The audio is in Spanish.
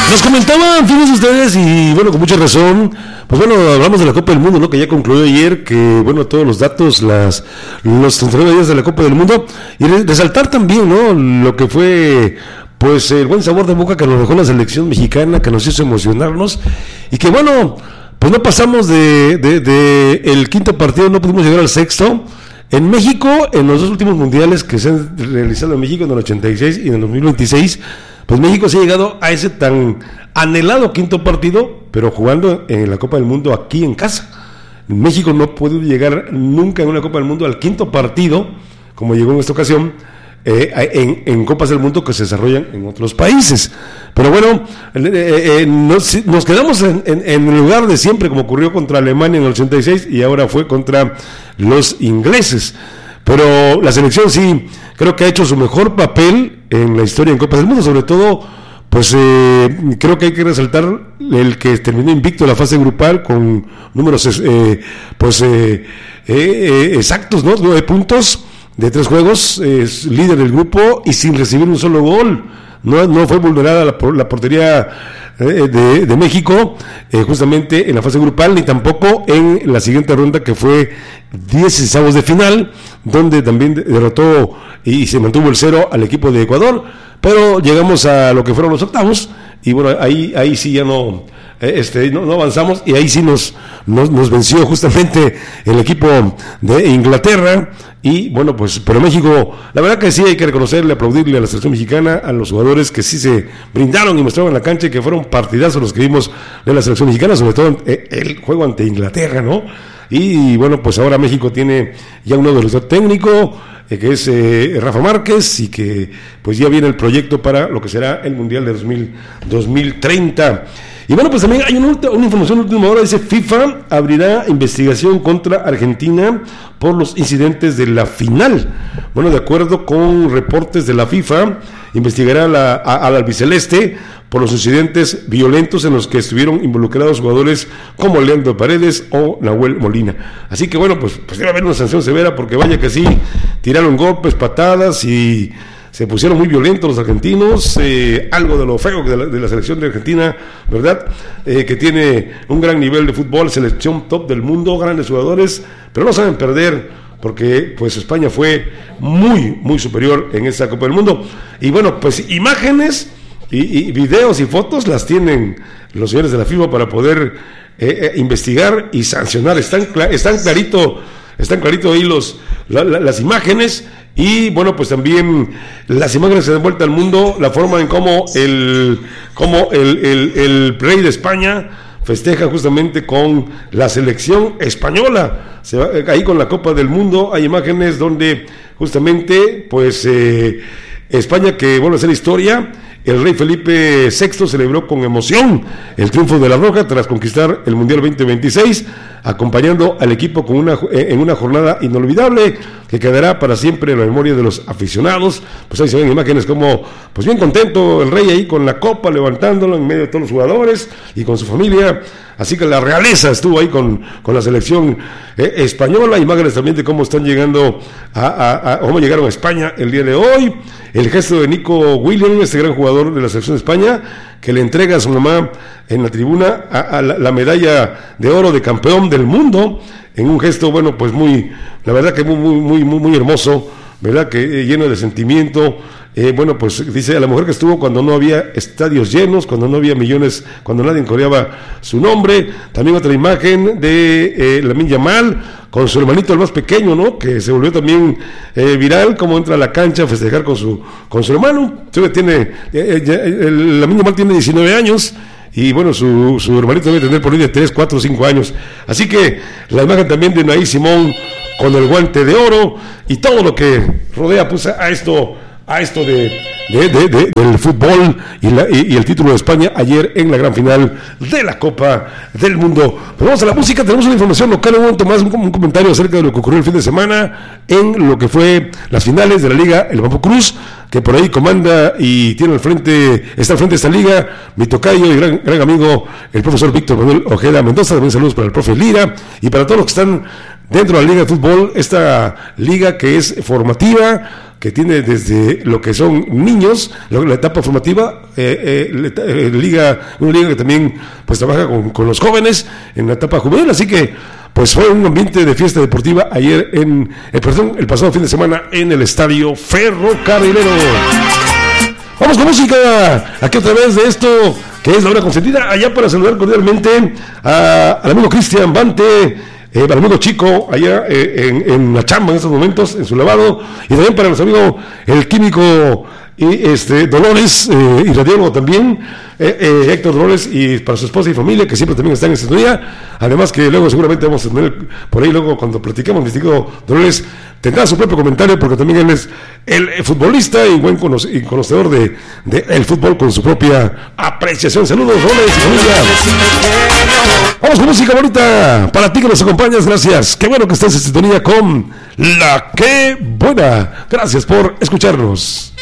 Nos comentaban, fíjense ustedes, y bueno, con mucha razón, pues bueno, hablamos de la Copa del Mundo, ¿no? Que ya concluyó ayer, que bueno, todos los datos, los 39 días de la Copa del Mundo, y resaltar también, ¿no? Lo que fue, pues, el buen sabor de boca que nos dejó la selección mexicana, que nos hizo emocionarnos, y que bueno, pues no pasamos de el quinto partido, no pudimos llegar al sexto. En México, en los dos últimos mundiales que se han realizado en México, en el 86 y en el 2026, pues México se ha llegado a ese tan anhelado quinto partido, pero jugando en la Copa del Mundo aquí en casa. México no pudo llegar nunca en una Copa del Mundo al quinto partido, como llegó en esta ocasión, en Copas del Mundo que se desarrollan en otros países. Pero bueno, nos quedamos en el lugar de siempre, como ocurrió contra Alemania en el 86 y ahora fue contra los ingleses. Pero la selección sí, creo que ha hecho su mejor papel en la historia en Copas del Mundo, sobre todo, pues creo que hay que resaltar el que terminó invicto en la fase grupal con números exactos, ¿no? 9 puntos de 3 juegos, es líder del grupo y sin recibir un solo gol. No fue vulnerada la portería de México, justamente en la fase grupal, ni tampoco en la siguiente ronda, que fue 16avos de final, donde también derrotó y se mantuvo el 0 al equipo de Ecuador, pero llegamos a lo que fueron los octavos, y bueno, ahí sí ya no avanzamos, y ahí sí nos venció justamente el equipo de Inglaterra. Y bueno, pues, pero México, la verdad que sí hay que reconocerle, aplaudirle a la selección mexicana, a los jugadores que sí se brindaron y mostraron en la cancha, que fueron partidazos los que vimos de la selección mexicana, sobre todo el juego ante Inglaterra, ¿no? Y bueno, pues ahora México tiene ya un nuevo director técnico, que es Rafa Márquez, y que pues ya viene el proyecto para lo que será el Mundial de 2030. Y bueno, pues también hay una información de última hora, dice: FIFA abrirá investigación contra Argentina por los incidentes de la final. Bueno, de acuerdo con reportes de la FIFA, investigará al albiceleste por los incidentes violentos en los que estuvieron involucrados jugadores como Leandro Paredes o Nahuel Molina. Así que bueno, pues debe haber una sanción severa, porque vaya que sí, tiraron golpes, patadas y se pusieron muy violentos los argentinos, algo de lo feo de la selección de Argentina, ¿verdad? Que tiene un gran nivel de fútbol, selección top del mundo, grandes jugadores, pero no saben perder, porque pues España fue muy, muy superior en esta Copa del Mundo. Y bueno, pues imágenes y videos y fotos las tienen los señores de la FIFA para poder investigar y sancionar. Están clarito ahí las imágenes. Y bueno, pues también las imágenes que dan vuelta al mundo, la forma en cómo el rey de España festeja justamente con la selección española. Ahí con la Copa del Mundo hay imágenes donde justamente pues España, que vuelve a hacer historia. El rey Felipe VI celebró con emoción el triunfo de la Roja tras conquistar el Mundial 2026, acompañando al equipo en una jornada inolvidable que quedará para siempre en la memoria de los aficionados. Pues ahí se ven imágenes como, pues bien contento el rey ahí con la copa, levantándolo en medio de todos los jugadores y con su familia. Así que la realeza estuvo ahí con la selección española. Imágenes también de cómo están llegando cómo llegaron a España el día de hoy. El gesto de Nico Williams, este gran jugador de la selección de España, que le entrega a su mamá en la tribuna la medalla de oro de campeón del mundo, en un gesto, bueno, pues la verdad que muy hermoso, ¿verdad? Que lleno de sentimiento. Bueno, pues dice, a la mujer que estuvo cuando no había estadios llenos, cuando no había millones, cuando nadie coreaba su nombre. También otra imagen de Lamine Yamal con su hermanito, el más pequeño, ¿no? Que se volvió también viral, como entra a la cancha a festejar con su hermano. Lamine Yamal tiene 19 años. Y bueno, su hermanito debe tener por ahí de 3, 4, 5 años. Así que la imagen también de Unai Simón con el guante de oro y todo lo que rodea pues a esto del fútbol y el título de España ayer en la gran final de la Copa del Mundo. Pero vamos a la música, tenemos una información local, un momento más, un comentario acerca de lo que ocurrió el fin de semana en lo que fue las finales de la Liga El Bambú Cruz, que por ahí comanda y está al frente de esta liga, mi tocayo y gran amigo, el profesor Víctor Manuel Ojeda Mendoza. También saludos para el profe Lira y para todos los que están dentro de la Liga de Fútbol, esta liga que es formativa, que tiene desde lo que son niños, la etapa formativa, una liga que también pues trabaja con los jóvenes en la etapa juvenil, así que pues fue un ambiente de fiesta deportiva ayer el pasado fin de semana en el Estadio Ferrocarrilero. Vamos con música, aquí otra vez de esto que es la hora consentida, allá para saludar cordialmente al amigo Cristian Bante, al amigo Chico, allá en la chamba en estos momentos, en su lavado, y también para nuestro amigo el químico Dolores, y radiólogo también, Héctor Dolores, y para su esposa y familia, que siempre también están en sintonía. Además que luego seguramente vamos a tener por ahí, luego cuando platiquemos, mi distinguido Dolores tendrá su propio comentario, porque también él es el futbolista y buen conocedor de el fútbol con su propia apreciación. Saludos, Dolores y familia. Vamos con música bonita para ti que nos acompañas, gracias. Qué bueno que estés en sintonía con La Que Buena. Gracias por escucharnos.